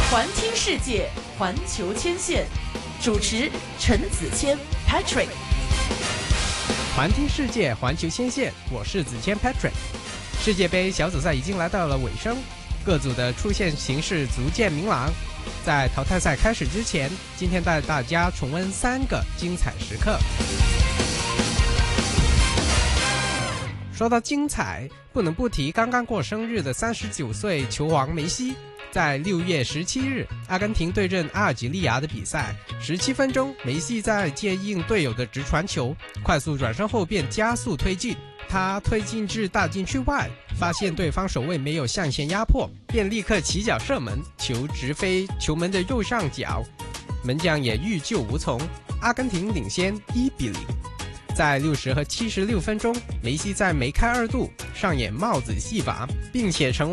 环听世界，环球牵线，主持陈子谦 Patrick。 环听世界，环球牵线，我是子谦 Patrick。世界杯小组赛已经来到了尾声，各组的出线形势逐渐明朗。在淘汰赛开始之前，今天带大家重温3个精彩时刻。说到精彩，不能不提刚刚过生日的39岁球王梅西。在6月17日，阿根廷对阵阿尔及利亚的比赛，17分钟，梅西在接应队友的直传球，快速转身后便加速推进。他推进至大禁区外，发现对方守卫没有向前压迫，便立刻起脚射门，球直飞球门的右上角，门将也欲救无从，阿根廷领先1-0。在60和76分钟，梅西在梅开2度，上演帽子戏法，并且成为